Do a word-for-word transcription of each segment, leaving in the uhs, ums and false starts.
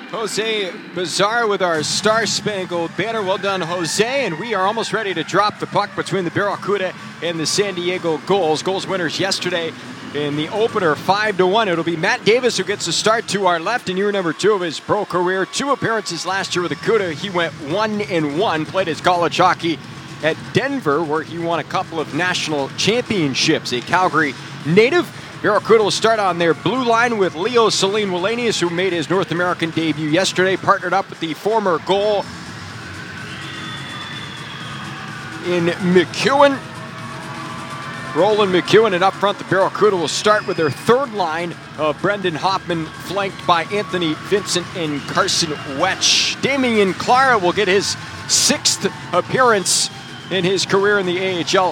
Jose Bazar with our Star-Spangled Banner. Well done, Jose. And we are almost ready to drop the puck between the Barracuda and the San Diego Gulls. Gulls winners yesterday in the opener, five to one. It'll be Matt Davis who gets the start to our left in year number two of his pro career. Two appearances last year with the Cuda. He went one and one, played his college hockey at Denver, where he won a couple of national championships. A Calgary native. Barracuda will start on their blue line with Leo Celine Wallenius, who made his North American debut yesterday, partnered up with the former goal in McEwen. Roland McEwen, and up front, the Barracuda will start with their third line of Brendan Hoffman, flanked by Anthony Vincent and Carson Wetch. Damian Clara will get his sixth appearance in his career in the A H L.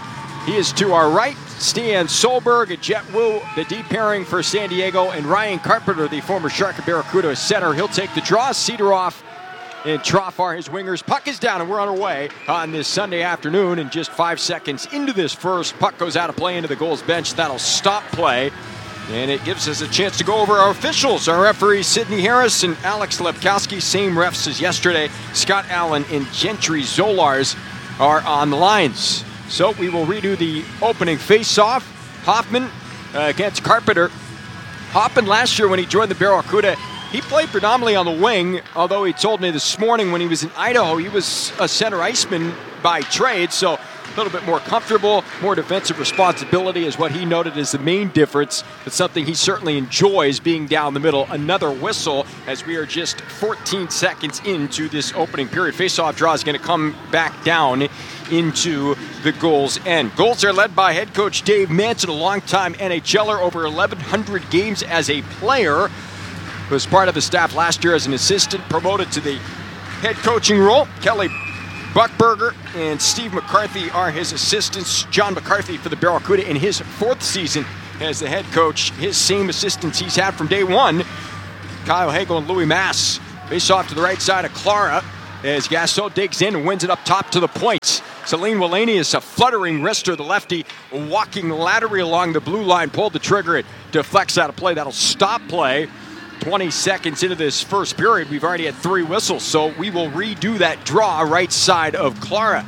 He is to our right. Stan Solberg, Jet Wu, the deep pairing for San Diego, and Ryan Carpenter, the former Shark of Barracuda center. He'll take the draw. Cedoroff and Troff are his wingers. Puck is down, and we're on our way on this Sunday afternoon. And just five seconds into this first, puck goes out of play into the Gulls bench. That'll stop play, and it gives us a chance to go over our officials. Our referees, Sidney Harris and Alex Lepkowski, same refs as yesterday. Scott Allen and Gentry Zolars are on the lines. So we will redo the opening face-off. Hoffman uh, against Carpenter. Hoffman last year when he joined the Barracuda, he played predominantly on the wing, although he told me this morning when he was in Idaho, he was a center iceman by trade, so a little bit more comfortable, more defensive responsibility is what he noted as the main difference. It's something he certainly enjoys, being down the middle. Another whistle as we are just fourteen seconds into this opening period. Face-off draw is going to come back down into the Gulls' end. Gulls are led by head coach Dave Manson, a longtime N H L er, over eleven hundred games as a player. He was part of the staff last year as an assistant, promoted to the head coaching role. Kelly Buckberger and Steve McCarthy are his assistants. John McCarthy for the Barracuda in his fourth season as the head coach. His same assistants he's had from day one. Kyle Hagel and Louis Mass face off to the right side of Clara as Gasso digs in and wins it up top to the point. Celine Wallenius, a fluttering wrister, the lefty, walking laterally along the blue line, pulled the trigger. It deflects out of play. That'll stop play. twenty seconds into this first period, we've already had three whistles, so we will redo that draw right side of Clara.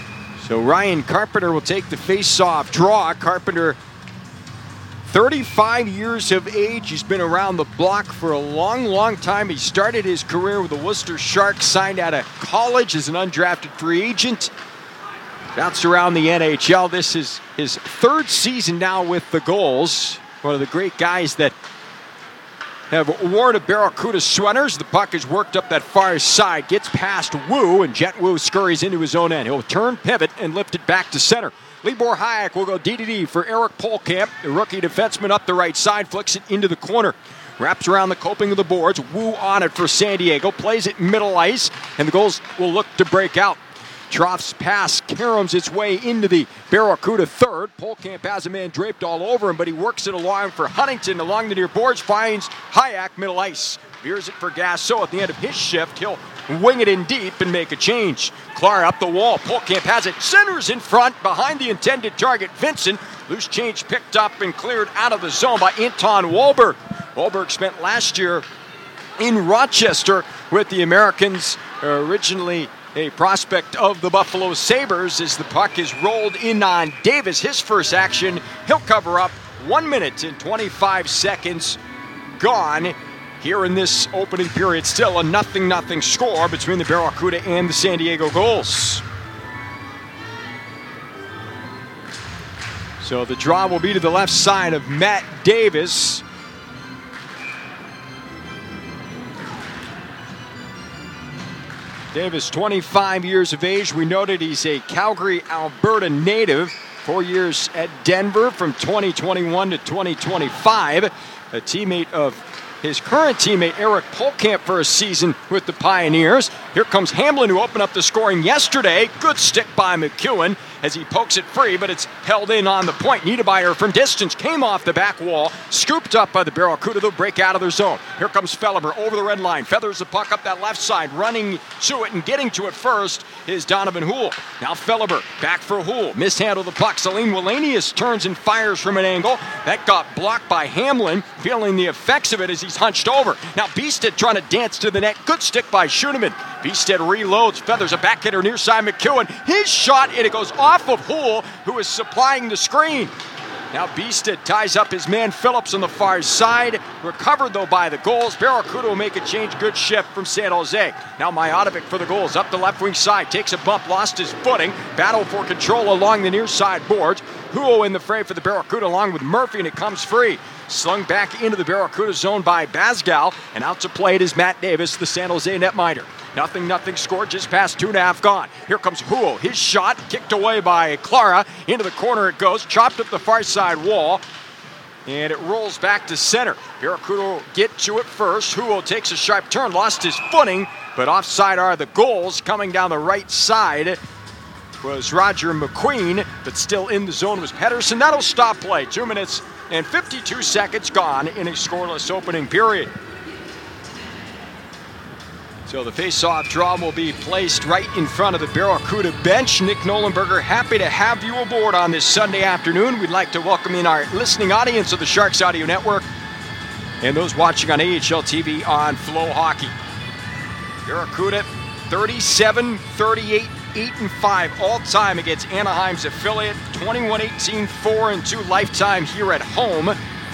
So Ryan Carpenter will take the face-off draw. Carpenter, thirty-five years of age. He's been around the block for a long, long time. He started his career with the Worcester Sharks, signed out of college as an undrafted free agent. Bounced around the N H L. This is his third season now with the Gulls. One of the great guys that have worn a Barracuda sweaters. The puck is worked up that far side, gets past Wu, and Jet Wu scurries into his own end. He'll turn, pivot, and lift it back to center. Libor Hayek will go D to D for Eric Polkamp, the rookie defenseman up the right side, flicks it into the corner. Wraps around the coping of the boards. Wu on it for San Diego, plays it middle ice, and the Gulls will look to break out. Troff's pass caroms its way into the Barracuda third. Polkamp has a man draped all over him, but he works it along for Huntington along the near boards, finds Hayek middle ice. Veers it for Gasso at the end of his shift. He'll wing it in deep and make a change. Clara up the wall. Polkamp has it. Centers in front behind the intended target, Vincent. Loose change picked up and cleared out of the zone by Anton Wahlberg. Wahlberg spent last year in Rochester with the Americans, originally a prospect of the Buffalo Sabres, as the puck is rolled in on Davis. His first action, he'll cover up. One minute and twenty-five seconds gone here in this opening period. Still a nothing nothing score between the Barracuda and the San Diego Gulls. So the draw will be to the left side of Matt Davis. Davis, twenty-five years of age. We noted he's a Calgary, Alberta native. Four years at Denver from twenty twenty-one to twenty twenty-five. A teammate of his current teammate, Eric Polkamp, for a season with the Pioneers. Here comes Hamlin, who opened up the scoring yesterday. Good stick by McEwen as he pokes it free, but it's held in on the point. Niedermeyer from distance came off the back wall, scooped up by the Barracuda. They'll break out of their zone. Here comes Felleber over the red line, feathers the puck up that left side, running to it and getting to it first is Donovan Houle. Now Felleber back for Houle, mishandled the puck. Salim Wallenius turns and fires from an angle. That got blocked by Hamlin, feeling the effects of it as he's hunched over. Now Beasted trying to dance to the net. Good stick by Schoenemann. Beasted reloads, feathers a back hitter near side McEwen. His shot, and it goes off of Houle, who is supplying the screen. Now Beasted ties up his man Phillips on the far side. Recovered, though, by the goals. Barracuda will make a change. Good shift from San Jose. Now Mijatovic for the goals. Up the left wing side. Takes a bump. Lost his footing. Battle for control along the near side boards. Huo in the fray for the Barracuda along with Murphy, and it comes free. Slung back into the Barracuda zone by Basgal. And out to play it is Matt Davis, the San Jose netminder. Nothing, nothing scored, just past two and a half gone. Here comes Huo. His shot kicked away by Clara. Into the corner it goes, chopped up the far side wall, and it rolls back to center. Barracuda will get to it first. Huo takes a sharp turn, lost his footing, but offside are the goals. Coming down the right side was Roger McQueen, but still in the zone was Pedersen. That'll stop play. Two minutes and fifty-two seconds gone in a scoreless opening period. So the face-off draw will be placed right in front of the Barracuda bench. Nick Nollenberger, happy to have you aboard on this Sunday afternoon. We'd like to welcome in our listening audience of the Sharks Audio Network and those watching on A H L T V on Flow Hockey. Barracuda thirty-seven, thirty-eight, eight and five all-time against Anaheim's affiliate. twenty-one, eighteen, four and two lifetime here at home.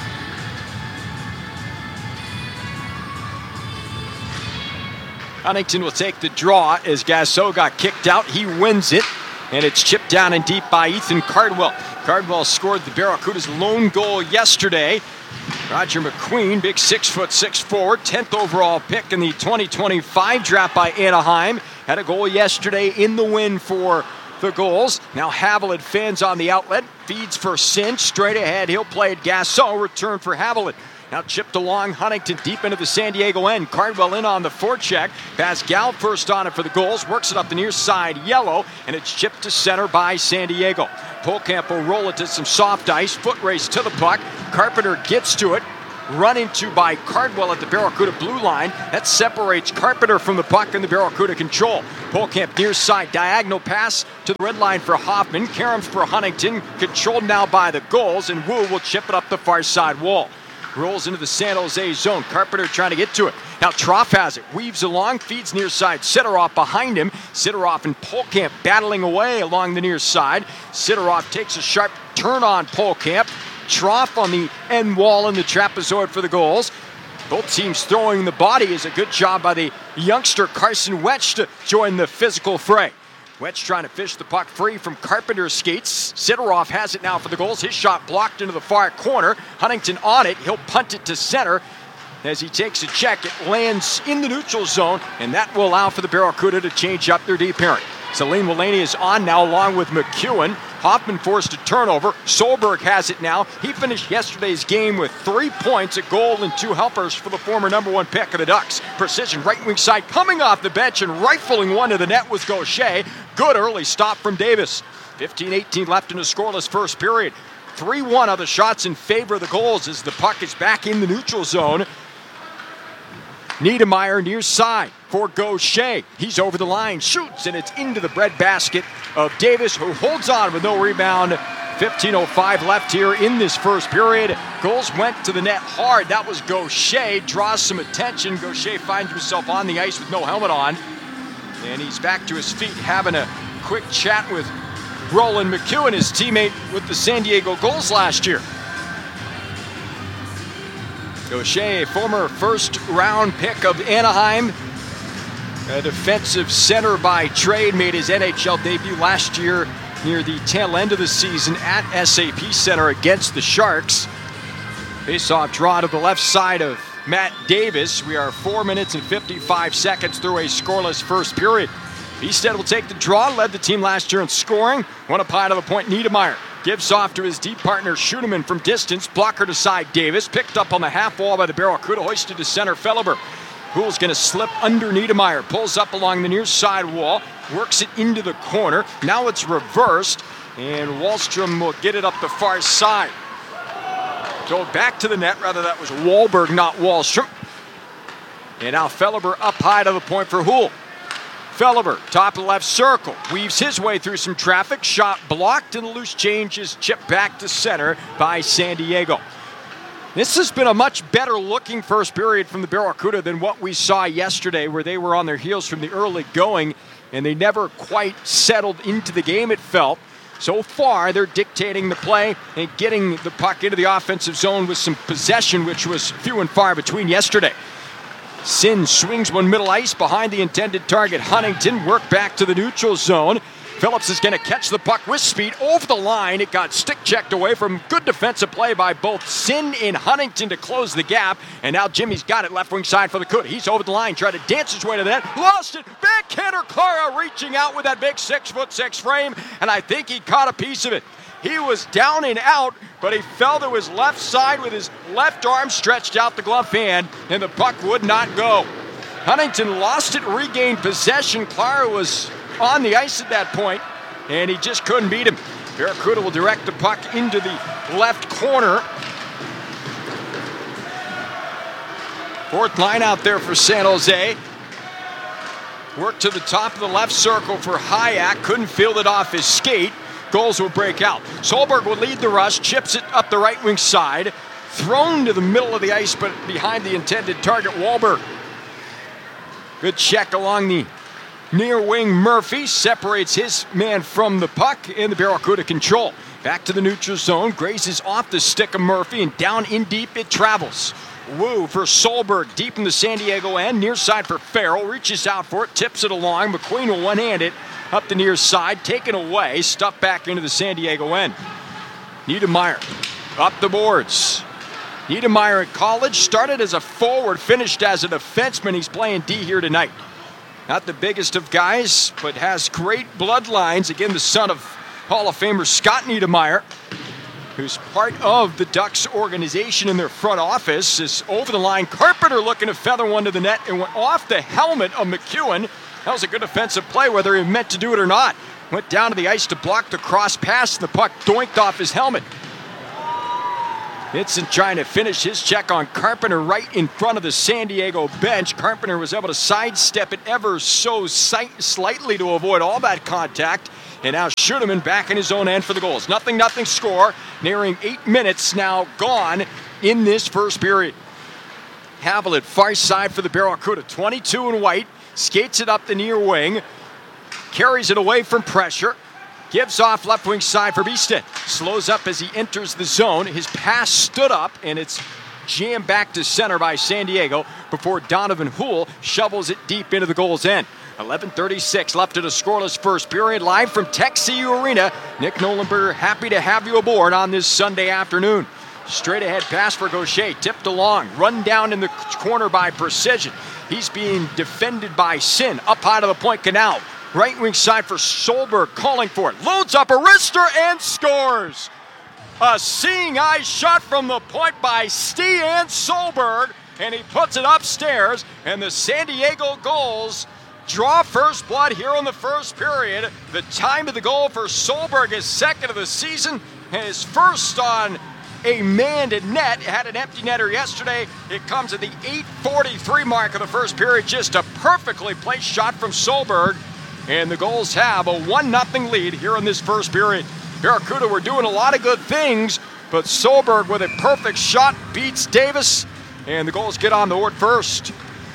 Huntington will take the draw as Gasso got kicked out. He wins it, and it's chipped down and deep by Ethan Cardwell. Cardwell scored the Barracuda's lone goal yesterday. Roger McQueen, big six foot six forward, tenth overall pick in the twenty twenty-five draft by Anaheim, had a goal yesterday in the win for the goals. Now Haviland fans on the outlet, feeds for Cinch, straight ahead. He'll play at Gasso, return for Haviland. Now chipped along Huntington deep into the San Diego end. Cardwell in on the forecheck. Pascal first on it for the goals. Works it up the near side, yellow, and it's chipped to center by San Diego. Polkamp will roll it to some soft ice. Foot race to the puck. Carpenter gets to it. Run into by Cardwell at the Barracuda blue line. That separates Carpenter from the puck and the Barracuda control. Polkamp near side. Diagonal pass to the red line for Hoffman. Karams for Huntington. Controlled now by the goals, and Wu will chip it up the far side wall. Rolls into the San Jose zone. Carpenter trying to get to it. Now Troff has it. Weaves along. Feeds near side. Sidorov behind him. Sidorov and Polkamp battling away along the near side. Sidorov takes a sharp turn on Polkamp. Troff on the end wall in the trapezoid for the goals. Both teams throwing the body is a good job by the youngster Carson Wetch to join the physical fray. Wetch trying to fish the puck free from Carpenter's skates. Sidorov has it now for the goals. His shot blocked into the far corner. Huntington on it. He'll punt it to center. As he takes a check, it lands in the neutral zone, and that will allow for the Barracuda to change up their D pairing. Salim Wallenius is on now along with McEwen. Hoffman forced a turnover. Solberg has it now. He finished yesterday's game with three points, a goal, and two helpers for the former number one pick of the Ducks. Precision right wing side coming off the bench and rifling one to the net was Gaucher. Good early stop from Davis. fifteen eighteen left in the scoreless first period. three one of the shots in favor of the goals as the puck is back in the neutral zone. Niedermeyer near side for Gaucher. He's over the line, shoots, and it's into the breadbasket of Davis, who holds on with no rebound. fifteen oh five left here in this first period. Goals went to the net hard. That was Gaucher. Draws some attention. Gaucher finds himself on the ice with no helmet on. And he's back to his feet having a quick chat with Roland McEwen, his teammate with the San Diego Gulls last year. Gaucher, former first-round pick of Anaheim, a defensive center by trade, made his N H L debut last year near the tail end of the season at S A P Center against the Sharks. Face-off draw to the left side of Matt Davis. We are four minutes and fifty-five seconds through a scoreless first period. Beasted will take the draw, led the team last year in scoring. One up high to the point, Niedermeyer. Gives off to his deep partner, Schoenemann from distance. Blocker to side, Davis. Picked up on the half wall by the Barracuda, hoisted to center, Felleber. Hull's going to slip under Niedermeyer. Pulls up along the near side wall. Works it into the corner. Now it's reversed. And Wahlstrom will get it up the far side. Go back to the net. Rather, that was Wahlberg, not Wahlstrom. And now Felleber up high to the point for Hull. Felleber, top of the left circle. Weaves his way through some traffic. Shot blocked, and the loose change is chipped back to center by San Diego. This has been a much better looking first period from the Barracuda than what we saw yesterday, where they were on their heels from the early going, and they never quite settled into the game, it felt. So far, they're dictating the play and getting the puck into the offensive zone with some possession, which was few and far between yesterday. Sin swings one middle ice behind the intended target. Huntington work back to the neutral zone. Phillips is going to catch the puck with speed over the line. It got stick checked away from good defensive play by both Sin and Huntington to close the gap. And now Jimmy's got it left wing side for the Cuda. He's over the line, trying to dance his way to the net. Lost it. Backhander Clara reaching out with that big six foot six frame. And I think he caught a piece of it. He was down and out, but he fell to his left side with his left arm stretched out the glove hand, and the puck would not go. Huntington lost it, regained possession. Clara was on the ice at that point, and he just couldn't beat him. Barracuda will direct the puck into the left corner. Fourth line out there for San Jose. Work to the top of the left circle for Hayek. Couldn't field it off his skate. Goals will break out. Solberg will lead the rush, chips it up the right wing side. Thrown to the middle of the ice, but behind the intended target, Wahlberg. Good check along the near wing. Murphy separates his man from the puck, and the Barracuda control. Back to the neutral zone. Grazes off the stick of Murphy, and down in deep it travels. Woo for Solberg, deep in the San Diego end. Near side for Farrell. Reaches out for it, tips it along. McQueen will one-hand it up the near side. Taken away. Stuffed back into the San Diego end. Niedermeyer up the boards. Niedermeyer at college. Started as a forward. Finished as a defenseman. He's playing D here tonight. Not the biggest of guys, but has great bloodlines. Again, the son of Hall of Famer Scott Niedermeyer, who's part of the Ducks organization in their front office, is over the line. Carpenter looking to feather one to the net and went off the helmet of McEwen. That was a good defensive play, whether he meant to do it or not. Went down to the ice to block the cross pass, and the puck doinked off his helmet. Vincent trying to finish his check on Carpenter right in front of the San Diego bench. Carpenter was able to sidestep it ever so slightly to avoid all that contact. And now Schuterman back in his own end for the goals. Nothing, nothing score. Nearing eight minutes now gone in this first period. Haviland, far side for the Barracuda. twenty-two in white. Skates it up the near wing. Carries it away from pressure. Gives off left wing side for Beeston. Slows up as he enters the zone. His pass stood up, and it's jammed back to center by San Diego before Donovan Hull shovels it deep into the goal's end. eleven thirty-six left in a scoreless first period. Live from Tech C U Arena, Nick Nolenberger happy to have you aboard on this Sunday afternoon. Straight ahead pass for Gaucher, tipped along, run down in the corner by Precision. He's being defended by Sin, up high to the point canal. Right wing side for Solberg, calling for it. Loads up a wrister and scores. A seeing eye shot from the point by Stian Solberg, and he puts it upstairs, and the San Diego goals draw first blood here in the first period. The time of the goal for Solberg is second of the season, and his first on a manned net. Had an empty netter yesterday. It comes at the eight forty-three mark of the first period. Just a perfectly placed shot from Solberg. And the goals have a one nothing lead here in this first period. Barracuda were doing a lot of good things, but Solberg with a perfect shot beats Davis, and the goals get on the board first.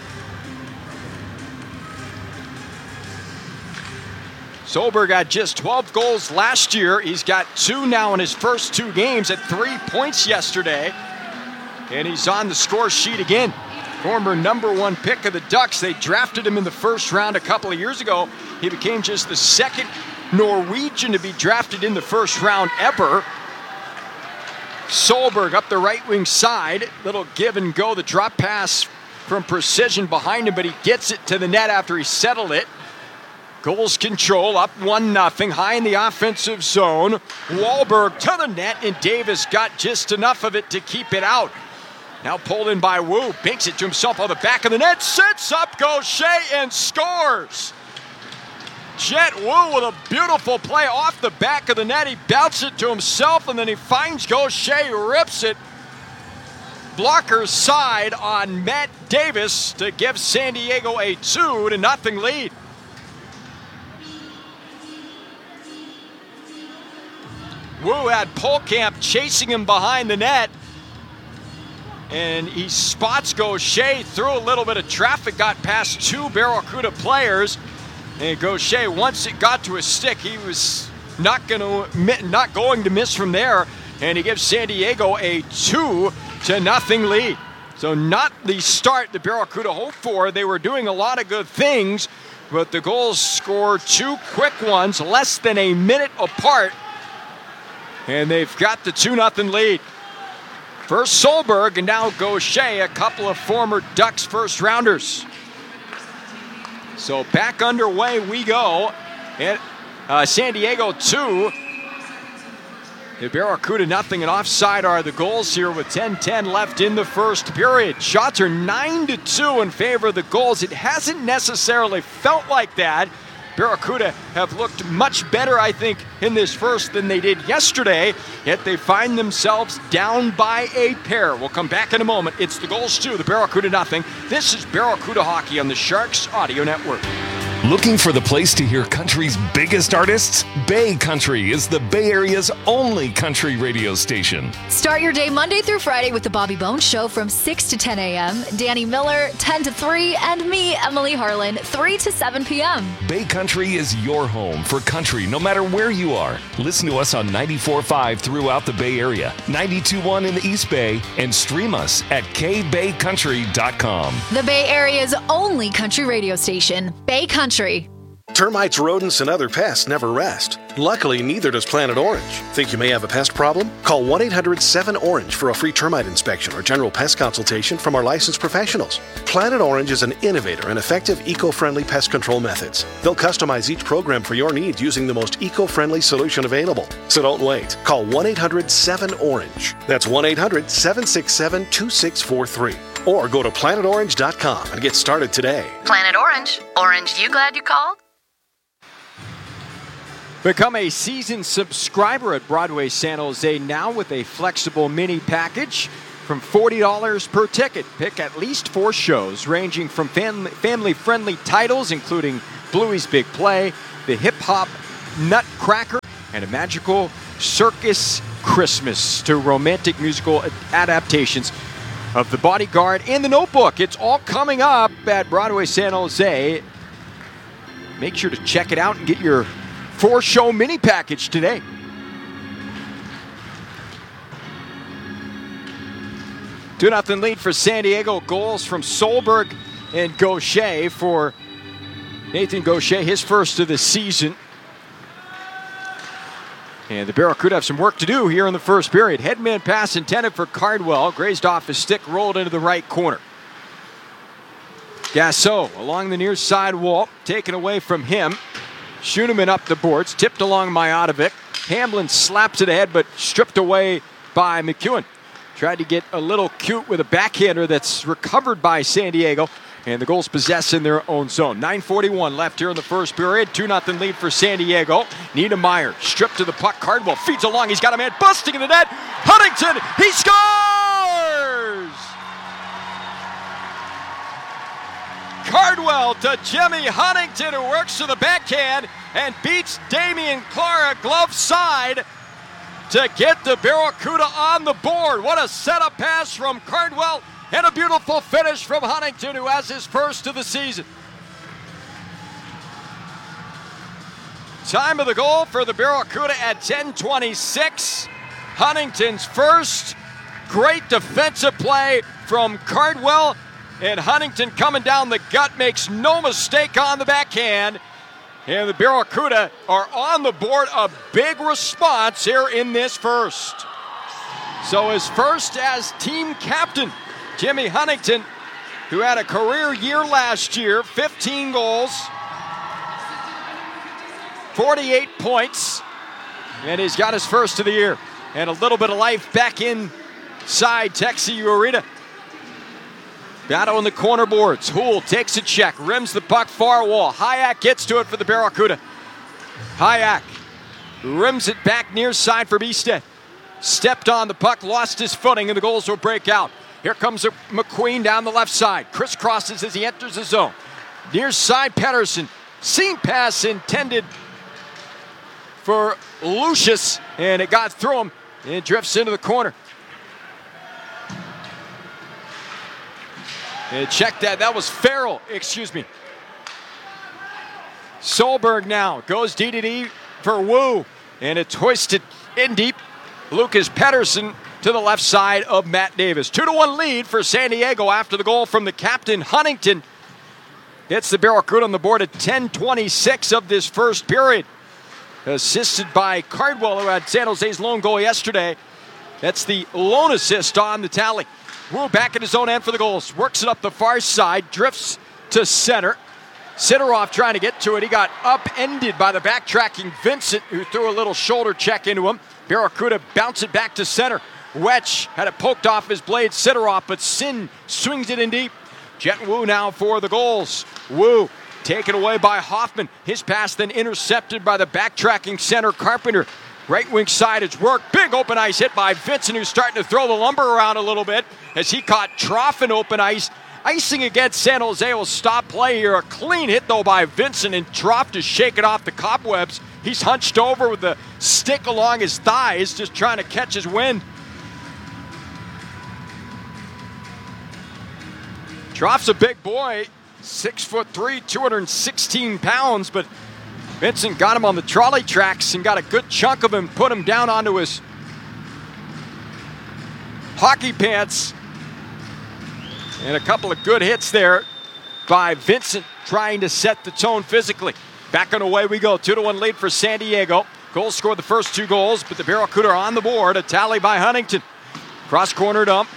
Solberg got just twelve goals last year. He's got two now in his first two games at three points yesterday, and he's on the score sheet again. Former number one pick of the Ducks. They drafted him in the first round a couple of years ago. He became just the second Norwegian to be drafted in the first round ever. Solberg up the right wing side. Little give and go. The drop pass from Precision behind him, but he gets it to the net after he settled it. Goals control, up one nothing, high in the offensive zone. Wahlberg to the net, and Davis got just enough of it to keep it out. Now pulled in by Wu. Banks it to himself on the back of the net. Sits up, Gaucher, and scores. Jet Wu with a beautiful play off the back of the net. He bounced it to himself, and then he finds Gaucher, rips it. Blocker's side on Matt Davis to give San Diego a two to nothing lead. Wu had Polkamp chasing him behind the net, and he spots Gaucher through a little bit of traffic, got past two Barracuda players, and Gaucher, once it got to his stick, he was not going to not going to miss from there, and he gives San Diego a two to nothing lead. So not the start the Barracuda hoped for. They were doing a lot of good things, but the goals scored two quick ones, less than a minute apart, and they've got the two nothing lead. First Solberg and now Gaucher, a couple of former Ducks first rounders. So back underway we go. And uh, San Diego two. The Barracuda nothing, and offside are the goals here with ten ten left in the first period. Shots are nine to two in favor of the goals. It hasn't necessarily felt like that. Barracuda have looked much better, I think, in this first than they did yesterday, yet they find themselves down by a pair. We'll come back in a moment. It's the goals two, the Barracuda nothing. This is Barracuda Hockey on the Sharks Audio Network. Looking for the place to hear country's biggest artists? Bay Country is the Bay Area's only country radio station. Start your day Monday through Friday with the Bobby Bones Show from six to ten a.m., Danny Miller, ten to three, and me, Emily Harlan, three to seven p.m. Bay Country is your home for country no matter where you are. Listen to us on ninety-four point five throughout the Bay Area, ninety-two point one in the East Bay, and stream us at k bay country dot com. The Bay Area's only country radio station, Bay Country. Termites, rodents, and other pests never rest. Luckily, neither does Planet Orange. Think you may have a pest problem? Call one eight hundred seven orange for a free termite inspection or general pest consultation from our licensed professionals. Planet Orange is an innovator and effective eco-friendly pest control methods. They'll customize each program for your needs using the most eco-friendly solution available. So don't wait. Call one eight hundred seven orange. That's one eight hundred seven six seven two six four three. Or go to planet orange dot com and get started today. Planet Orange. Orange, you glad you called? Become a season subscriber at Broadway San Jose now with a flexible mini package from forty dollars per ticket. Pick at least four shows ranging from fam- family-friendly titles including Bluey's Big Play, the hip-hop Nutcracker, and a magical circus Christmas to romantic musical adaptations of The Bodyguard and The Notebook. It's all coming up at Broadway San Jose. Make sure to check it out and get your four-show mini package today. two nothing lead for San Diego. Goals from Solberg and Gaucher for Nathan Gaucher, his first of the season. And the Barracuda have some work to do here in the first period. Headman pass intended for Cardwell. Grazed off his stick, rolled into the right corner. Gasso along the near side wall, taken away from him. Schoenemann up the boards, tipped along Mijatovic. Hamblin slaps it ahead, but stripped away by McEwen. Tried to get a little cute with a backhander that's recovered by San Diego. And the goal's possessed in their own zone. nine forty-one left here in the first period. two nothing lead for San Diego. Niedermeyer stripped to the puck. Cardwell feeds along. He's got a man busting in the net. Huntington, he scores! Cardwell to Jimmy Huntington, who works to the backhand and beats Damian Clara glove side to get the Barracuda on the board. What a setup pass from Cardwell and a beautiful finish from Huntington, who has his first of the season. Time of the goal for the Barracuda at ten twenty-six. Huntington's first. Great defensive play from Cardwell. And Huntington coming down the gut, makes no mistake on the backhand. And the Barracuda are on the board. A big response here in this first. So his first as team captain, Jimmy Huntington, who had a career year last year, fifteen goals, forty-eight points, and he's got his first of the year. And a little bit of life back inside Texas Arena. Battle in the corner boards. Houle takes a check, rims the puck far wall. Hayek gets to it for the Barracuda. Hayek rims it back near side for Bistad. Stepped on the puck, lost his footing, and the goals will break out. Here comes McQueen down the left side. Crisscrosses as he enters the zone. Near side, Pettersson. Seam pass intended for Lucius, and it got through him. It drifts into the corner. And check that. That was Farrell. Excuse me. Solberg now goes D to D for Wu, and it's hoisted in deep. Lucas Pettersson to the left side of Matt Davis. Two to one lead for San Diego after the goal from the captain, Huntington. Gets the Barracuda on the board at ten twenty-six of this first period. Assisted by Cardwell, who had San Jose's lone goal yesterday. That's the lone assist on the tally. Wu back in his own end for the goals. Works it up the far side, drifts to center. Sidorov trying to get to it. He got upended by the backtracking Vincent, who threw a little shoulder check into him. Barracuda bounce it back to center. Wetch had it poked off his blade. Sidorov, but Sin swings it in deep. Jet Wu now for the goals. Wu taken away by Hoffman. His pass then intercepted by the backtracking center Carpenter. Right wing side, it's worked. Big open ice hit by Vincent, who's starting to throw the lumber around a little bit as he caught Troff in open ice. Icing against San Jose will stop play here. A clean hit, though, by Vincent, and Troff to shake it off the cobwebs. He's hunched over with the stick along his thighs, just trying to catch his wind. Troff's a big boy, six foot three, two hundred sixteen pounds, but Vincent got him on the trolley tracks and got a good chunk of him, put him down onto his hockey pants. And a couple of good hits there by Vincent, trying to set the tone physically. Back and away we go. Two to one lead for San Diego. Goals scored the first two goals, but the Barracuda are on the board. A tally by Huntington. Cross corner dump.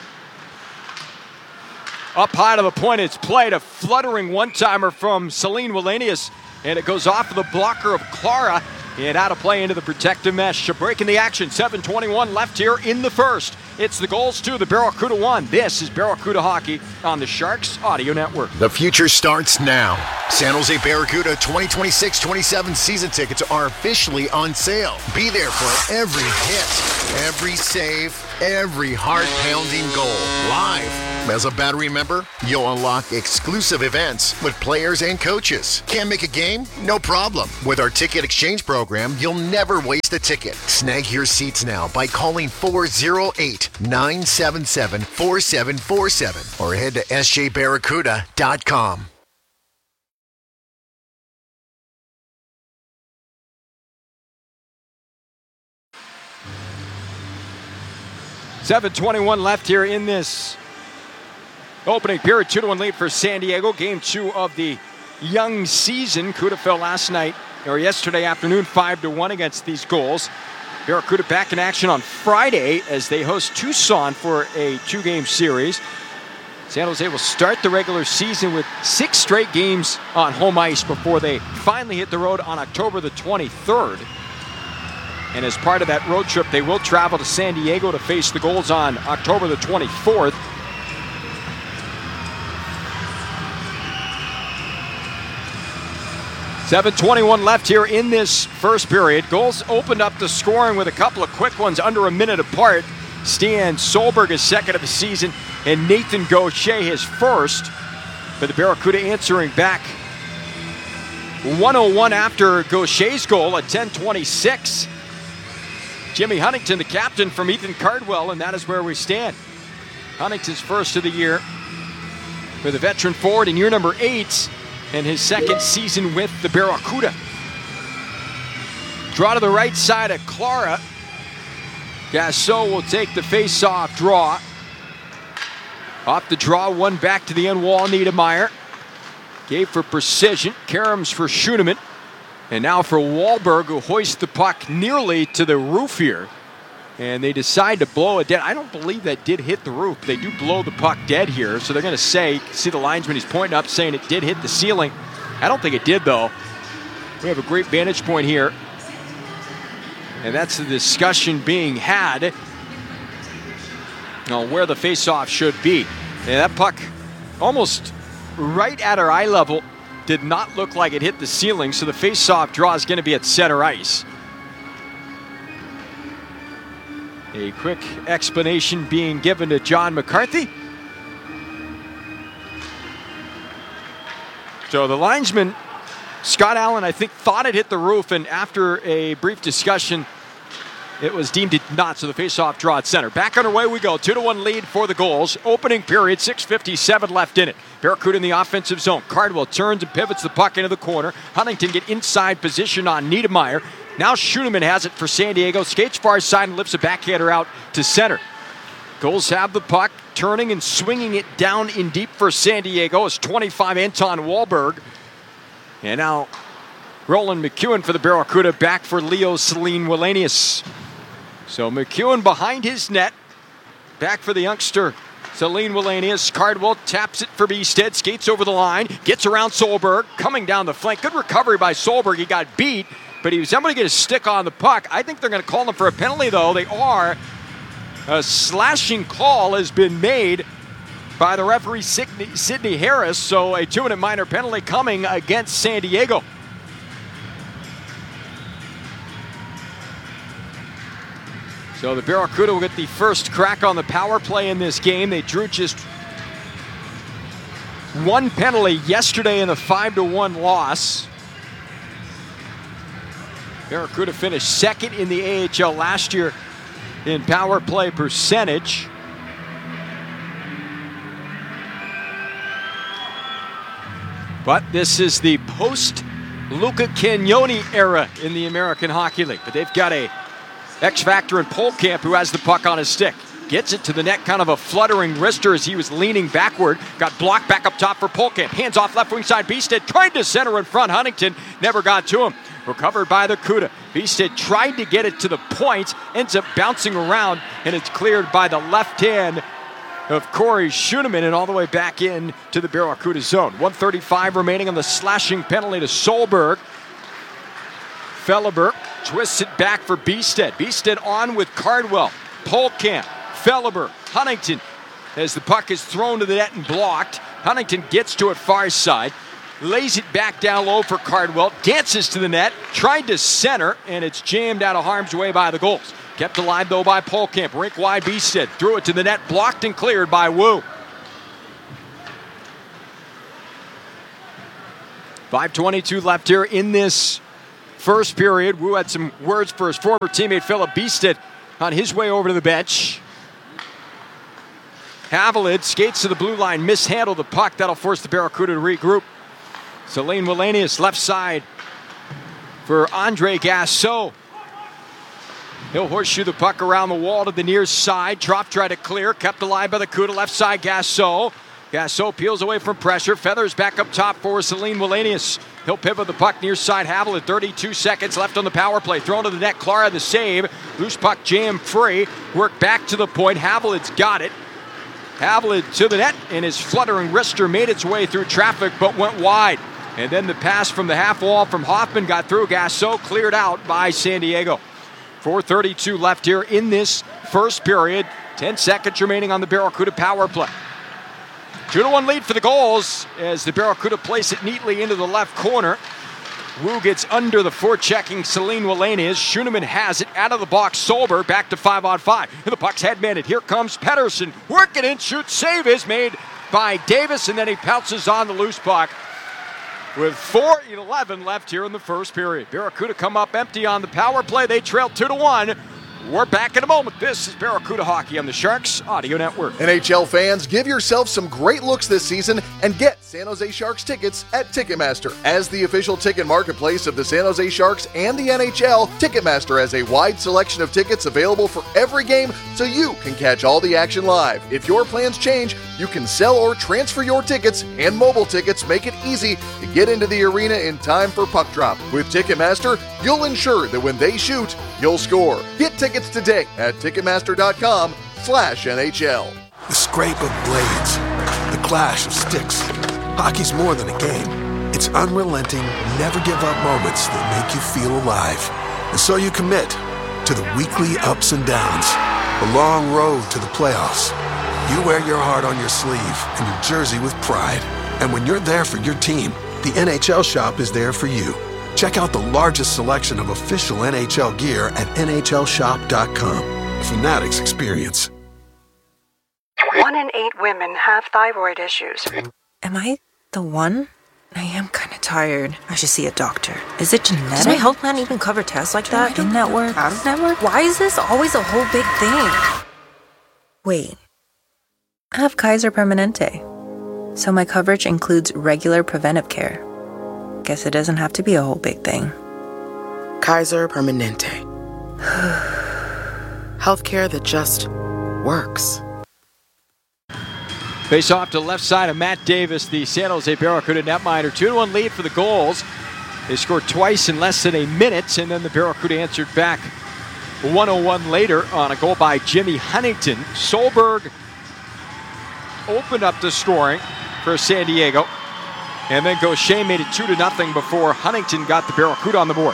Up high to the point, it's played. A fluttering one-timer from Celine Wallenius. And it goes off of the blocker of Clara and out of play into the protective mesh. A break in the action. seven twenty-one left here in the first. It's the goals two, the Barracuda one. This is Barracuda Hockey on the Sharks Audio Network. The future starts now. San Jose Barracuda twenty twenty-six twenty-seven season tickets are officially on sale. Be there for every hit, every save, every heart-pounding goal. Live. As a Battery member, you'll unlock exclusive events with players and coaches. Can't make a game? No problem. With our ticket exchange program, you'll never waste a ticket. Snag your seats now by calling four oh eight, nine seven seven, four seven four seven or head to s j barracuda dot com. seven twenty-one left here in this opening period. two to one lead for San Diego. Game two of the young season. Cuda fell last night, or yesterday afternoon, five to one against these goals. Barracuda back in action on Friday as they host Tucson for a two-game series. San Jose will start the regular season with six straight games on home ice before they finally hit the road on October the twenty-third. And as part of that road trip, they will travel to San Diego to face the Golds on October the twenty-fourth. seven twenty-one left here in this first period. Goals opened up the scoring with a couple of quick ones under a minute apart. Stian Solberg is second of the season, and Nathan Gaucher his first. But the Barracuda answering back. one oh one after Gaucher's goal at ten twenty-six. Jimmy Huntington, the captain from Ethan Cardwell, and that is where we stand. Huntington's first of the year for the veteran forward in year number eight, and his second season with the Barracuda. Draw to the right side of Clara. Gasso will take the face-off draw. Off the draw, one back to the end wall, Niedermeyer. Gave for precision, Karams for Schoenemann. And now for Wahlberg, who hoists the puck nearly to the roof here. And they decide to blow it dead. I don't believe that did hit the roof. They do blow the puck dead here. So they're going to say, see the linesman, he's pointing up saying it did hit the ceiling. I don't think it did, though. We have a great vantage point here. And that's the discussion being had on where the faceoff should be. And that puck almost right at our eye level. Did not look like it hit the ceiling, so the face-off draw is going to be at center ice. A quick explanation being given to John McCarthy. So the linesman, Scott Allen, I think, thought it hit the roof, and after a brief discussion, it was deemed it not, so the face-off draw at center. Back underway we go. two to one lead for the Goals. Opening period, six fifty-seven left in it. Barracuda in the offensive zone. Cardwell turns and pivots the puck into the corner. Huntington get inside position on Niedermeyer. Now Schoenemann has it for San Diego. Skates far side and lifts a backhander out to center. Goals have the puck, turning and swinging it down in deep for San Diego. It's twenty-five, Anton Wahlberg. And now Roland McEwen for the Barracuda, back for Leo Celine Wallenius. So McEwen behind his net, back for the youngster Celine Wallenius. Cardwell taps it for Beestead, skates over the line, gets around Solberg, coming down the flank. Good recovery by Solberg. He got beat, but he was able to get a stick on the puck. I think they're going to call him for a penalty, though. They are. A slashing call has been made by the referee, Sidney, Sidney Harris, so a two-minute minor penalty coming against San Diego. So the Barracuda will get the first crack on the power play in this game. They drew just one penalty yesterday in a five to one loss. Barracuda finished second in the A H L last year in power play percentage. But this is the post-Luca Cagnoni era in the American Hockey League. But they've got a X-Factor in Polkamp who has the puck on his stick. Gets it to the net, kind of a fluttering wrister as he was leaning backward. Got blocked back up top for Polkamp. Hands off left wing side. Beestead tried to center in front. Huntington never got to him. Recovered by the Cuda. Beestead tried to get it to the point. Ends up bouncing around, and it's cleared by the left hand of Corey Schoenemann and all the way back in to the Barracuda zone. one thirty-five remaining on the slashing penalty to Solberg. Felleber twists it back for Beestead. Beestead on with Cardwell. Polkamp, Felleber, Huntington. As the puck is thrown to the net and blocked, Huntington gets to it far side. Lays it back down low for Cardwell. Dances to the net. Tried to center, and it's jammed out of harm's way by the goals. Kept alive, though, by Polkamp. Rink wide, Beestead. Threw it to the net. Blocked and cleared by Wu. five twenty-two left here in this first period. Wu had some words for his former teammate Philip Beestead on his way over to the bench. Havilland skates to the blue line, mishandled the puck. That'll force the Barracuda to regroup. Celine Wallenius left side for Andre Gasso. He'll horseshoe the puck around the wall to the near side. Trop tried to clear, kept alive by the Cuda. Left side, Gasso. Gasso peels away from pressure. Feathers back up top for Celine Wallenius. He'll pivot the puck near side. Havilland, thirty-two seconds left on the power play. Thrown to the net. Clara the save. Loose puck jammed free. Work back to the point. Haviland's got it. Havilland to the net, and his fluttering wrister made its way through traffic but went wide. And then the pass from the half wall from Hoffman got through. Gasso cleared out by San Diego. four thirty-two left here in this first period. ten seconds remaining on the Barracuda power play. two to one lead for the Goals as the Barracuda place it neatly into the left corner. Wu gets under the forechecking Celine Wallenius. Schoenemann has it out of the box. Solberg back to five on five. And the puck's head-manted. Here comes Pettersson. Working in, shoot, save is made by Davis, and then he pounces on the loose puck. With four eleven left here in the first period. Barracuda come up empty on the power play. They trail two to one. We're back in a moment. This is Barracuda Hockey on the Sharks Audio Network. N H L fans, give yourself some great looks this season and get San Jose Sharks tickets at Ticketmaster. As the official ticket marketplace of the San Jose Sharks and the N H L, Ticketmaster has a wide selection of tickets available for every game so you can catch all the action live. If your plans change, you can sell or transfer your tickets, and mobile tickets make it easy to get into the arena in time for puck drop. With Ticketmaster, you'll ensure that when they shoot, you'll score. Get tickets today at Ticketmaster.com slash NHL. The scrape of blades, the clash of sticks. Hockey's more than a game. It's unrelenting, never give up moments that make you feel alive. And so you commit to the weekly ups and downs, the long road to the playoffs, You wear your heart on your sleeve and your jersey with pride. And when you're there for your team, the N H L Shop is there for you. Check out the largest selection of official N H L gear at N H L shop dot com. A Fanatics experience. One in eight women have thyroid issues. Am I the one? I am kind of tired. I should see a doctor. Is it genetic? Does my health plan even cover tests like that? In-network? Out-of-network? Why is this always a whole big thing? Wait. I have Kaiser Permanente. So my coverage includes regular preventive care. Guess it doesn't have to be a whole big thing. Kaiser Permanente. Healthcare that just works. Face off to the left side of Matt Davis, the San Jose Barracuda netminder. two to one lead for the Goals. They scored twice in less than a minute, and then the Barracuda answered back one oh one later on a goal by Jimmy Huntington. Solberg opened up the scoring for San Diego, and then Gaucher made it two to nothing before Huntington got the Barracuda on the board.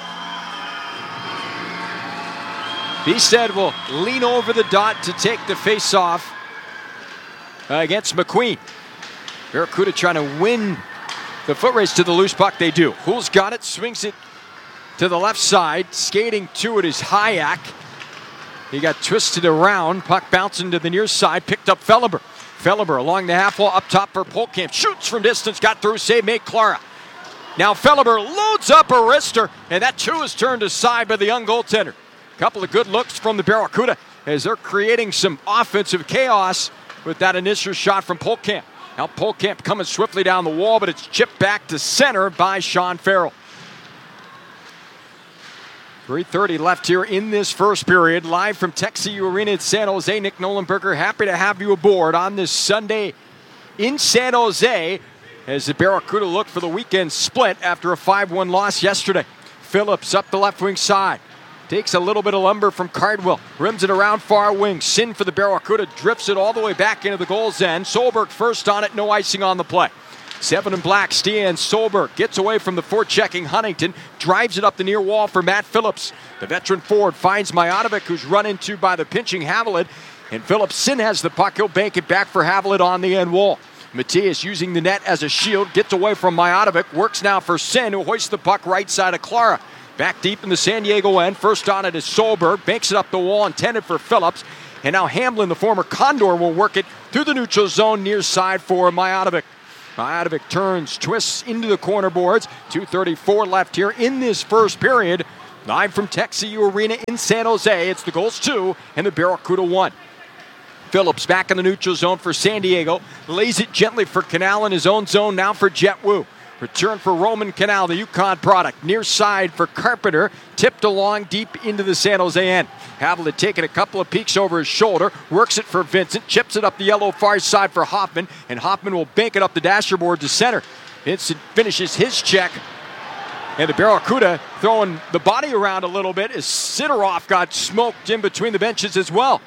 Beestead will lean over the dot to take the face-off against McQueen. Barracuda trying to win the foot race to the loose puck. They do. Hull's got it, swings it to the left side. Skating to it is Hayek. He got twisted around. Puck bouncing to the near side. Picked up Felleber. Felleber along the half wall up top for Polkamp. Shoots from distance. Got through. Save made Clara. Now Felleber loads up a wrister, and that too is turned aside by the young goaltender. Couple of good looks from the Barracuda as they're creating some offensive chaos with that initial shot from Polkamp. Now Polkamp coming swiftly down the wall, but it's chipped back to center by Sean Farrell. three thirty left here in this first period. Live from Texas Arena in San Jose, Nick Nolenberger, happy to have you aboard on this Sunday in San Jose as the Barracuda look for the weekend split after a five one loss yesterday. Phillips up the left wing side. Takes a little bit of lumber from Cardwell. Rims it around far wing. Sin for the Barracuda. Drifts it all the way back into the goal's end. Solberg first on it. No icing on the play. Seven and black. Stian Solberg gets away from the forechecking Huntington. Drives it up the near wall for Matt Phillips. The veteran forward finds Majatovic, who's run into by the pinching Havilland. And Phillips Sin has the puck. He'll bank it back for Havilland on the end wall. Matthias using the net as a shield. Gets away from Majatovic. Works now for Sin, who hoists the puck right side of Clara. Back deep in the San Diego end. First on it is Solberg. Banks it up the wall, intended for Phillips. And now Hamblin, the former Condor, will work it through the neutral zone near side for Majatovic. Majatovic turns, twists into the corner boards. two thirty-four left here in this first period. Live from Texas Arena in San Jose. It's the Goals two and the Barracuda one. Phillips back in the neutral zone for San Diego. Lays it gently for Canal in his own zone. Now for Jet Wu. Return for Roman Canal, the Yukon product. Near side for Carpenter. Tipped along deep into the San Jose end. Havilland taking a couple of peeks over his shoulder. Works it for Vincent. Chips it up the yellow far side for Hoffman. And Hoffman will bank it up the dasher board to center. Vincent finishes his check. And the Barracuda throwing the body around a little bit as Sidorov got smoked in between the benches as well.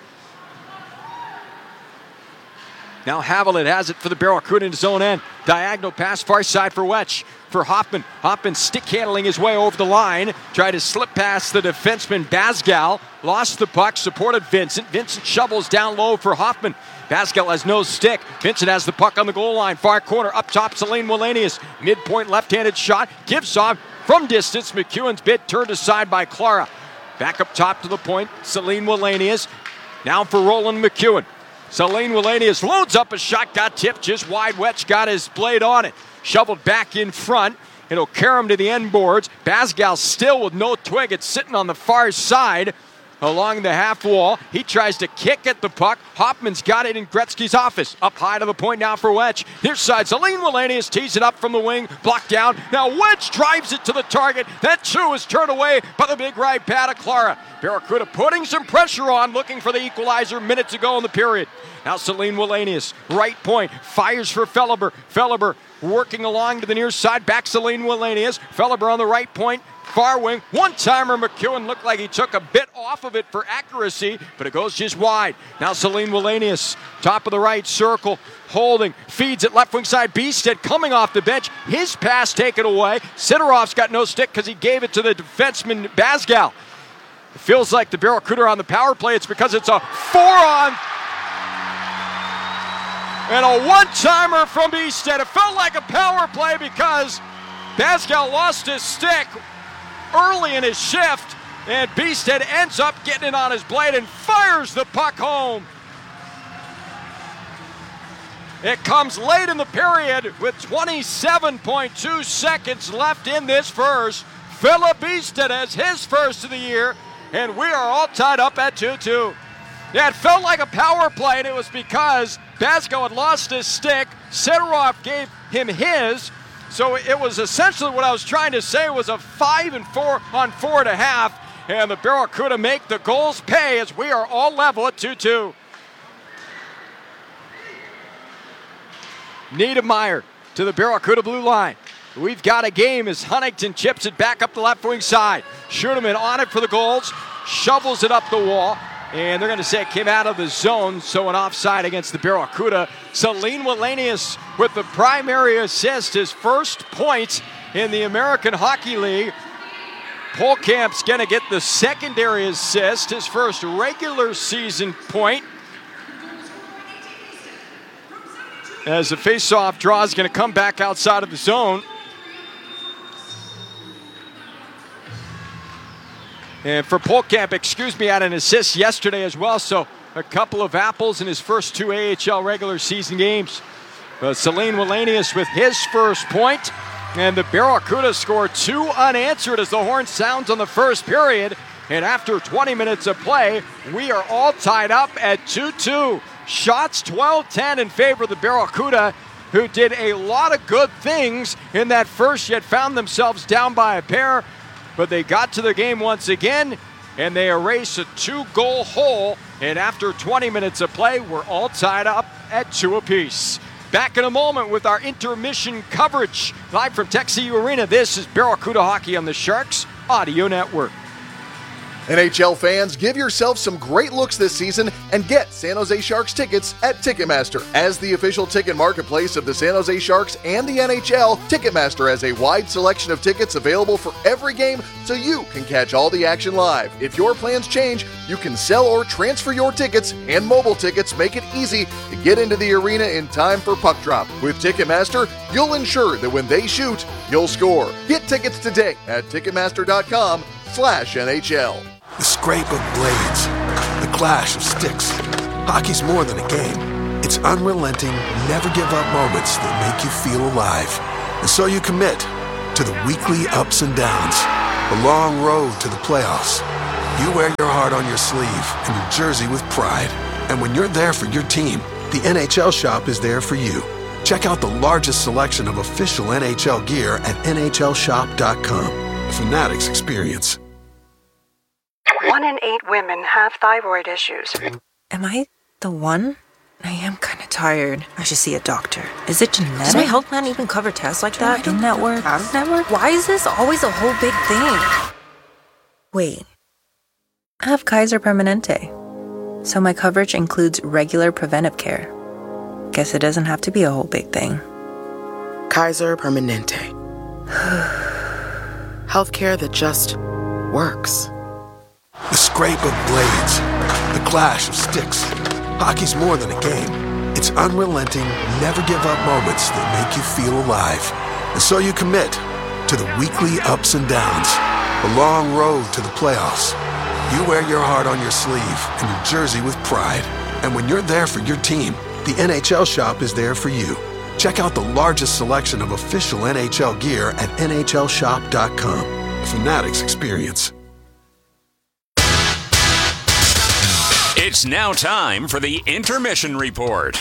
Now Havilland has it for the Barracuda in his own end. Diagonal pass far side for Wetch. For Hoffman. Hoffman stick handling his way over the line. Tried to slip past the defenseman Basgal. Lost the puck. Supported Vincent. Vincent shovels down low for Hoffman. Basgal has no stick. Vincent has the puck on the goal line. Far corner. Up top Celine Wallenius. Midpoint left-handed shot. Gives off from distance. McEwen's bit turned aside by Clara. Back up top to the point. Celine Wallenius. Now for Roland McEwen. Celine Wallenius loads up a shot, got tipped just wide. Wetch got his blade on it. Shoveled back in front. It'll carry him to the end boards. Basgal still with no twig. It's sitting on the far side along the half wall. He tries to kick at the puck. Hoffman's got it in Gretzky's office. Up high to the point now for Wetch. Near side, Celine Wallenius tees it up from the wing. Blocked down. Now Wetch drives it to the target. That too is turned away by the big right pad of Clara. Barracuda putting some pressure on, looking for the equalizer minutes ago in the period. Now Celine Wallenius, right point, fires for Felleber. Felleber working along to the near side. Back Celine Wallenius. Felleber on the right point. Far wing, one-timer. McEwen looked like he took a bit off of it for accuracy, but it goes just wide. Now Celine Wallenius, top of the right circle, holding, feeds it left wing side. Beestead coming off the bench. His pass taken away. Sidorov's got no stick because he gave it to the defenseman Basgal. It feels like the Barracuda are on the power play. It's because it's a four-on And a one-timer from Beestead. It felt like a power play because Pascal lost his stick early in his shift, and Beestead ends up getting it on his blade and fires the puck home. It comes late in the period with twenty-seven point two seconds left in this first. Philip Beestead has his first of the year, and we are all tied up at two two. Yeah, it felt like a power play, and it was because Pascal had lost his stick. Sidorov gave him his. So it was essentially what I was trying to say was a five and four on four and a half, and the Barracuda make the goals pay as we are all level at two two. Niedermeyer to the Barracuda blue line. We've got a game as Huntington chips it back up the left wing side. Schuenemann on it for the goals, shovels it up the wall, and they're going to say it came out of the zone, so an offside against the Barracuda. Celine Wallenius with the primary assist, his first point in the American Hockey League. Polkamp's going to get the secondary assist, his first regular season point. As the faceoff draw is going to come back outside of the zone. And for Polkamp, excuse me, had an assist yesterday as well, so a couple of apples in his first two A H L regular season games. But Celine Wallenius with his first point, and the Barracuda score two unanswered as the horn sounds on the first period. And after twenty minutes of play, we are all tied up at two two. Shots twelve ten in favor of the Barracuda, who did a lot of good things in that first, yet found themselves down by a pair. But they got to the game once again, and they erased a two-goal hole. And after twenty minutes of play, we're all tied up at two apiece. Back in a moment with our intermission coverage. Live from Tech C U Arena, this is Barracuda Hockey on the Sharks Audio Network. N H L fans, give yourself some great looks this season and get San Jose Sharks tickets at Ticketmaster. As the official ticket marketplace of the San Jose Sharks and the N H L, Ticketmaster has a wide selection of tickets available for every game so you can catch all the action live. If your plans change, you can sell or transfer your tickets, and mobile tickets make it easy to get into the arena in time for puck drop. With Ticketmaster, you'll ensure that when they shoot, you'll score. Get tickets today at Ticketmaster.com slash NHL. The scrape of blades, the clash of sticks. Hockey's more than a game. It's unrelenting, never give up moments that make you feel alive. And so you commit to the weekly ups and downs, the long road to the playoffs. You wear your heart on your sleeve and your jersey with pride. And when you're there for your team, the N H L Shop is there for you. Check out the largest selection of official N H L gear at N H L shop dot com. A Fanatics experience. One in eight women have thyroid issues. Am I the one? I am kind of tired. I should see a doctor. Is it genetic? Does my health plan even cover tests like that? In network? Out of network? Why is this always a whole big thing? Wait. I have Kaiser Permanente. So my coverage includes regular preventive care. Guess it doesn't have to be a whole big thing. Kaiser Permanente. Healthcare that just works. The scrape of blades, the clash of sticks. Hockey's more than a game. It's unrelenting, never give up moments that make you feel alive. And so you commit to the weekly ups and downs, the long road to the playoffs. You wear your heart on your sleeve and your jersey with pride. And when you're there for your team, the N H L Shop is there for you. Check out the largest selection of official N H L gear at N H L shop dot com. A Fanatics experience. It's now time for the Intermission Report.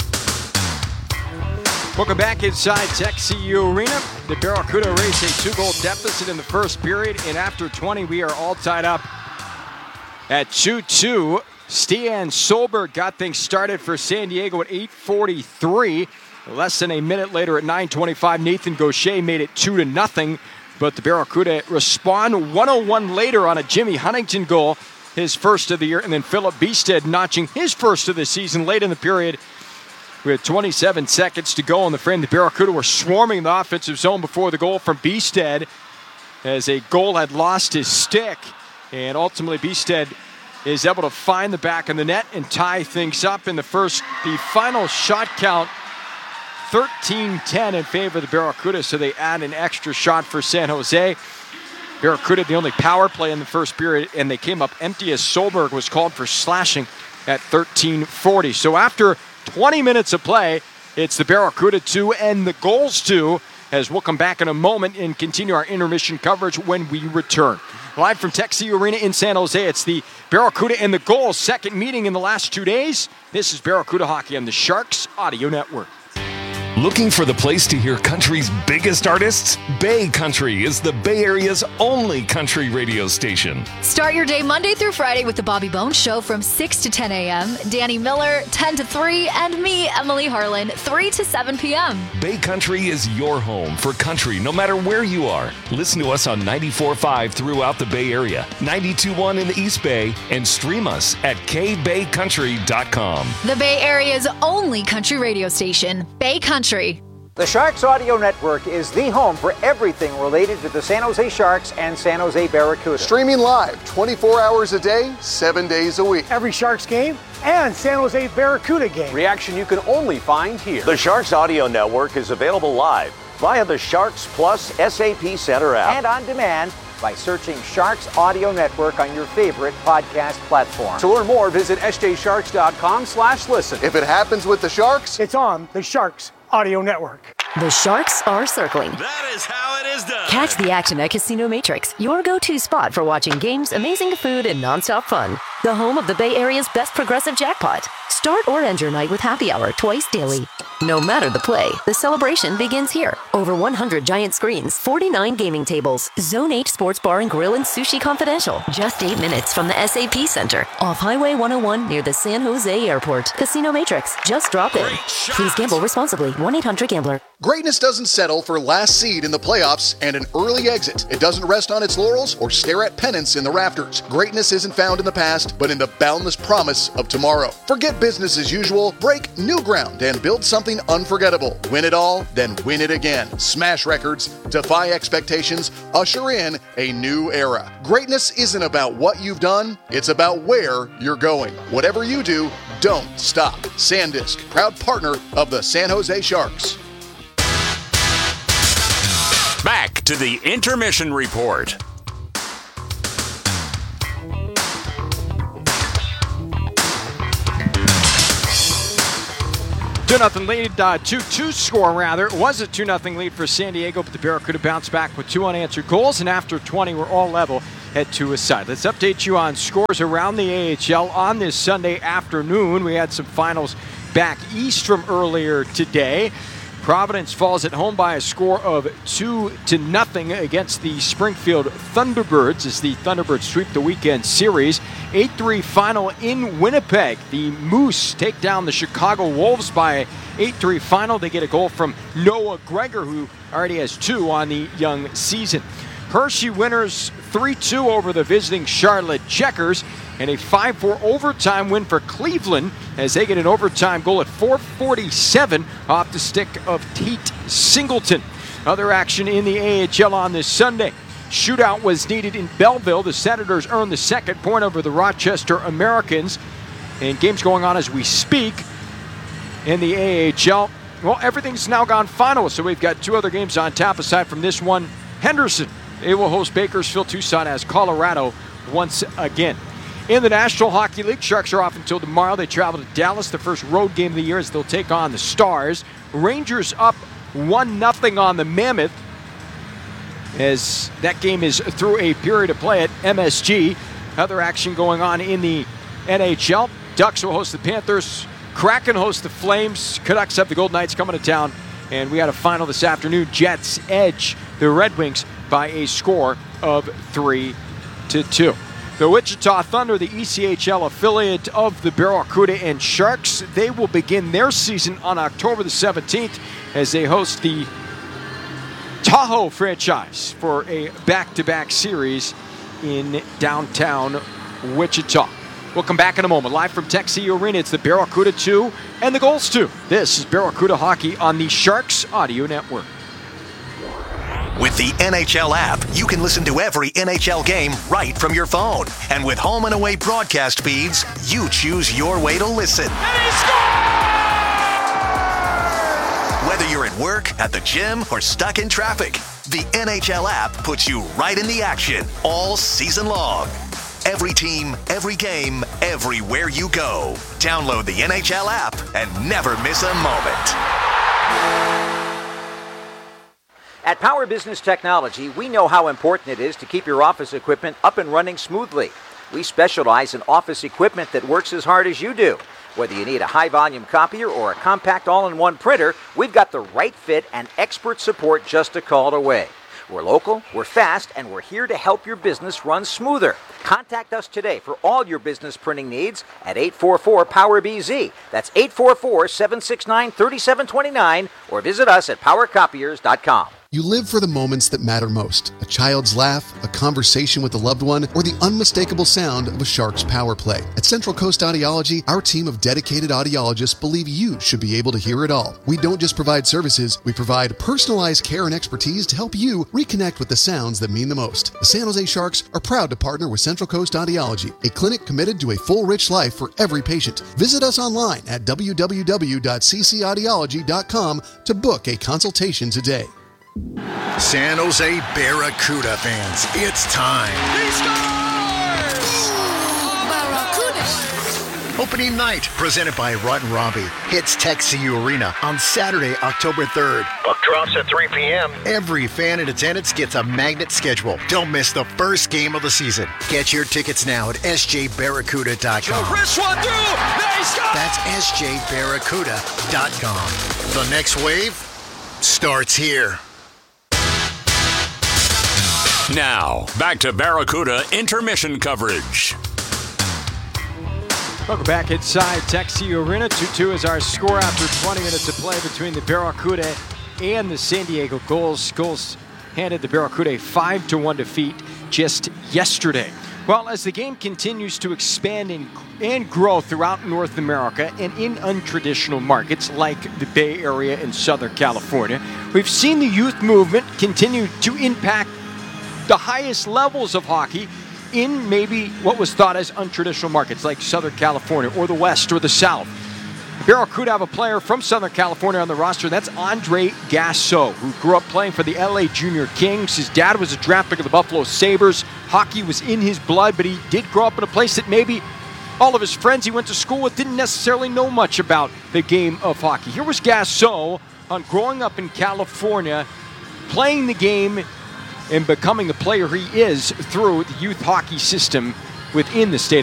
Welcome back inside Tech C U Arena. The Barracuda race a two-goal deficit in the first period, and after twenty, we are all tied up at two two. Stian Solberg got things started for San Diego at eight forty-three. Less than a minute later at nine twenty-five, Nathan Gaucher made it two to nothing, but the Barracuda respond one oh one later on a Jimmy Huntington goal, his first of the year, and then Philip Beestead notching his first of the season late in the period with twenty-seven seconds to go on the frame. The Barracuda were swarming the offensive zone before the goal from Beestead as a goal had lost his stick, and ultimately Beestead is able to find the back of the net and tie things up in the first. The final shot count, thirteen ten in favor of the Barracuda, so they add an extra shot for San Jose. Barracuda, the only power play in the first period, and they came up empty as Solberg was called for slashing at thirteen forty. So after twenty minutes of play, it's the Barracuda two and the goals two, as we'll come back in a moment and continue our intermission coverage when we return. Live from Texas Arena in San Jose, it's the Barracuda and the goals second meeting in the last two days. This is Barracuda Hockey on the Sharks Audio Network. Looking for the place to hear country's biggest artists? Bay Country is the Bay Area's only country radio station. Start your day Monday through Friday with the Bobby Bones Show from six to ten a.m. Danny Miller, ten to three, and me, Emily Harlan, three to seven p.m. Bay Country is your home for country no matter where you are. Listen to us on ninety-four point five throughout the Bay Area, ninety-two point one in the East Bay, and stream us at k bay country dot com. The Bay Area's only country radio station, Bay Country. The Sharks Audio Network is the home for everything related to the San Jose Sharks and San Jose Barracuda. Streaming live twenty-four hours a day, seven days a week. Every Sharks game and San Jose Barracuda game. Reaction you can only find here. The Sharks Audio Network is available live via the Sharks Plus S A P Center app. And on demand by searching Sharks Audio Network on your favorite podcast platform. To learn more, visit s j sharks dot com slash listen. If it happens with the Sharks, it's on the Sharks Audio Network. The Sharks are circling. That is how it is done. Catch the action at Casino Matrix, your go-to spot for watching games, amazing food, and nonstop fun. The home of the Bay Area's best progressive jackpot. Start or end your night with happy hour twice daily. No matter the play, the celebration begins here. Over one hundred giant screens, forty-nine gaming tables, Zone eight Sports Bar and Grill and Sushi Confidential. Just eight minutes from the S A P Center, off Highway one oh one near the San Jose Airport. Casino Matrix, just drop in. Please gamble responsibly. one eight hundred gambler. Greatness doesn't settle for last seed in the playoffs and an early exit. It doesn't rest on its laurels or stare at pennants in the rafters. Greatness isn't found in the past, but in the boundless promise of tomorrow. Forget business as usual, break new ground, and build something unforgettable. Win it all, then win it again. Smash records, defy expectations, usher in a new era. Greatness isn't about what you've done, it's about where you're going. Whatever you do, don't stop. SanDisk, proud partner of the San Jose Sharks. Back to the intermission report. two nothing lead, uh, two two score rather. It was a two nothing lead for San Diego, but the Barracuda bounced back with two unanswered goals, and after twenty, we're all level at two aside. Let's update you on scores around the A H L on this Sunday afternoon. We had some finals back east from earlier today. Providence falls at home by a score of two to nothing against the Springfield Thunderbirds as the Thunderbirds sweep the weekend series. eight three final in Winnipeg. The Moose take down the Chicago Wolves by eight three final. They get a goal from Noah Gregor, who already has two on the young season. Hershey winners three two over the visiting Charlotte Checkers, and a five four overtime win for Cleveland as they get an overtime goal at four forty-seven off the stick of Tate Singleton. Other action in the A H L on this Sunday. Shootout was needed in Belleville. The Senators earned the second point over the Rochester Americans. And games going on as we speak in the A H L. Well, everything's now gone final, so we've got two other games on tap aside from this one. Henderson, they will host Bakersfield. Tucson as Colorado once again. In the National Hockey League, Sharks are off until tomorrow. They travel to Dallas, the first road game of the year, as they'll take on the Stars. Rangers up one nothing on the Mammoth, as that game is through a period of play at M S G. Other action going on in the N H L. Ducks will host the Panthers. Kraken host the Flames. Canucks have the Golden Knights coming to town. And we had a final this afternoon. Jets edge the Red Wings by a score of three to two. The Wichita Thunder, the E C H L affiliate of the Barracuda and Sharks, they will begin their season on October the seventeenth as they host the Tahoe franchise for a back-to-back series in downtown Wichita. We'll come back in a moment. Live from Texas Arena, it's the Barracuda two and the Goals two. This is Barracuda Hockey on the Sharks Audio Network. With the N H L app, you can listen to every N H L game right from your phone. And with home and away broadcast feeds, you choose your way to listen. And he scores! Whether you're at work, at the gym, or stuck in traffic, the N H L app puts you right in the action all season long. Every team, every game, everywhere you go. Download the N H L app and never miss a moment. At Power Business Technology, we know how important it is to keep your office equipment up and running smoothly. We specialize in office equipment that works as hard as you do. Whether you need a high-volume copier or a compact all-in-one printer, we've got the right fit and expert support just a call away. We're local, we're fast, and we're here to help your business run smoother. Contact us today for all your business printing needs at eight four four, power B Z. That's eight four four, seven six nine, three seven two nine, or visit us at power copiers dot com. You live for the moments that matter most. A child's laugh, a conversation with a loved one, or the unmistakable sound of a Sharks power play. At Central Coast Audiology, our team of dedicated audiologists believe you should be able to hear it all. We don't just provide services, we provide personalized care and expertise to help you reconnect with the sounds that mean the most. The San Jose Sharks are proud to partner with Central Coast Audiology, a clinic committed to a full, rich life for every patient. Visit us online at w w w dot c c audiology dot com to book a consultation today. San Jose Barracuda fans, it's time. He scores! Barracuda! Opening night, presented by Rotten Robbie, hits Tech C U Arena on Saturday, October third. Puck drops at three p.m. Every fan in attendance gets a magnet schedule. Don't miss the first game of the season. Get your tickets now at s j barracuda dot com. Wrist one through! They score! That's s j barracuda dot com. The next wave starts here. Now, back to Barracuda intermission coverage. Welcome back inside Tech C U Arena. two two is our score after twenty minutes of play between the Barracuda and the San Diego Gulls. Gulls handed the Barracuda a five to one defeat just yesterday. Well, as the game continues to expand and, and grow throughout North America and in untraditional markets like the Bay Area and Southern California, we've seen the youth movement continue to impact the highest levels of hockey in maybe what was thought as untraditional markets like Southern California or the West or the South. The Barracuda have a player from Southern California on the roster. That's Andre Gasso, who grew up playing for the L A Junior Kings. His dad was a draft pick of the Buffalo Sabres. Hockey was in his blood, but he did grow up in a place that maybe all of his friends he went to school with didn't necessarily know much about the game of hockey. Here was Gasso on growing up in California, playing the game and becoming the player he is through the youth hockey system within the state